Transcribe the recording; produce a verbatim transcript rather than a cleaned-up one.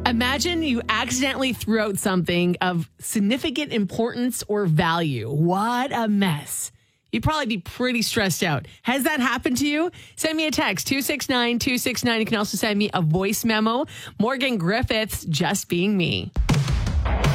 Imagine you accidentally threw out something of significant importance or value. What a mess. You'd probably be pretty stressed out. Has that happened to you? Send me a text, two six nine, two six nine. You can also send me a voice memo. Morgan Griffiths, Just Being Me.